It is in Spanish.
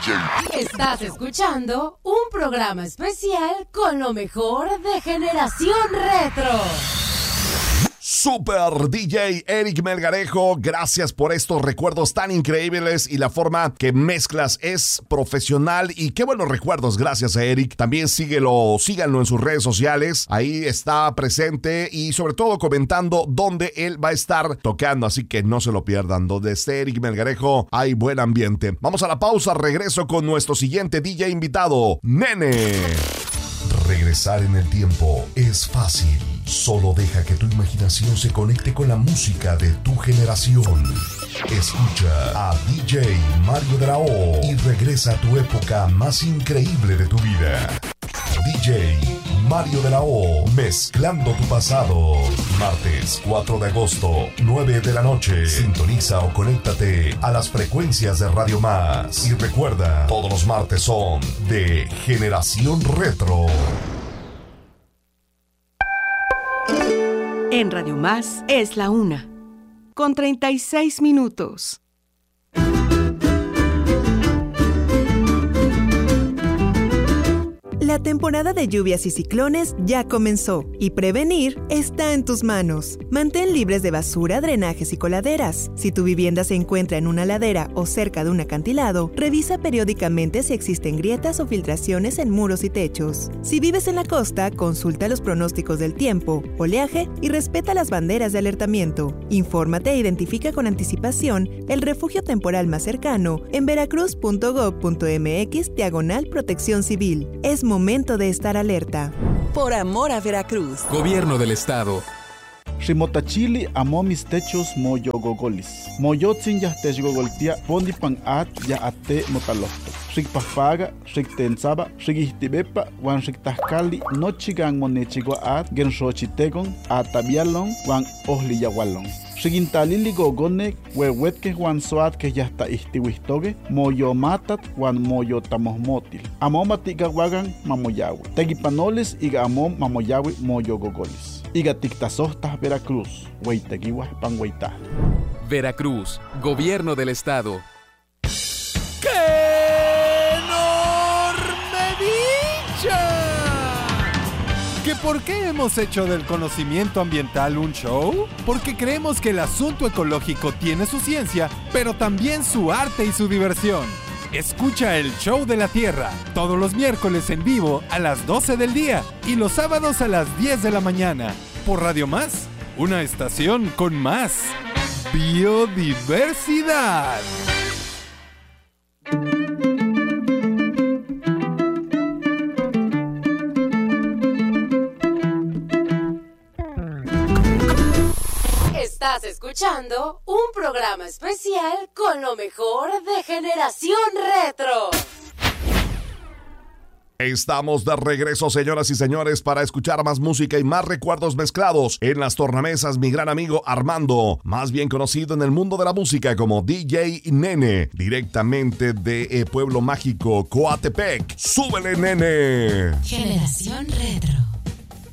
Estás escuchando un programa especial con lo mejor de Generación Retro. Super DJ Eric Melgarejo, gracias por estos recuerdos tan increíbles y la forma que mezclas es profesional y qué buenos recuerdos, gracias a Eric. También síganlo en sus redes sociales, ahí está presente y sobre todo comentando dónde él va a estar tocando, así que no se lo pierdan. Donde esté Eric Melgarejo hay buen ambiente. Vamos a la pausa, regreso con nuestro siguiente DJ invitado, Nene. Regresar en el tiempo es fácil. Solo deja que tu imaginación se conecte con la música de tu generación. Escucha a DJ Mario de la O y regresa a tu época más increíble de tu vida. DJ Mario de la O, mezclando tu pasado. Martes 4 de agosto, 9 de la noche. Sintoniza o conéctate a las frecuencias de Radio Más. Y recuerda, todos los martes son de Generación Retro. En Radio Más es la 1:36. La temporada de lluvias y ciclones ya comenzó y prevenir está en tus manos. Mantén libres de basura, drenajes y coladeras. Si tu vivienda se encuentra en una ladera o cerca de un acantilado, revisa periódicamente si existen grietas o filtraciones en muros y techos. Si vives en la costa, consulta los pronósticos del tiempo, oleaje y respeta las banderas de alertamiento. Infórmate e identifica con anticipación el refugio temporal más cercano en veracruz.gov.mx/protección civil. Es momento de estar alerta. Por amor a Veracruz. Gobierno del Estado. Ximotachili amo mis techos moyo gogolis. Moyotzin yahtech gogoltia pondipan at ya ate motalocto. Xikpapaga, xiktensaba, xikihtibepa, wan xiktahkali, nochigan monechigua at, genxochitegon, atabialon, wan ohliyahualon. Xigintalili gogone, huehuetke wan soat que ya está istiwistoge, moyo matat wan moyo tamohmotil. Amomatiga wagan mamoyawe. Tegipanoles iga amom mamoyawe moyo gogolis. Iga tiktasohtas Veracruz, hueitegiwa panhueita. Veracruz, Gobierno del Estado. ¡Qué enorme dicha! ¿Que por qué hemos hecho del conocimiento ambiental un show? Porque creemos que el asunto ecológico tiene su ciencia, pero también su arte y su diversión. Escucha el Show de la Tierra todos los miércoles en vivo a las 12 del día y los sábados a las 10 de la mañana por Radio Más, una estación con más biodiversidad. Estás escuchando un programa especial con lo mejor de Generación Retro. Estamos de regreso, señoras y señores, para escuchar más música y más recuerdos mezclados en las tornamesas. Mi gran amigo Armando, más bien conocido en el mundo de la música como DJ Nene, directamente de Pueblo Mágico, Coatepec. ¡Súbele, Nene! Generación Retro.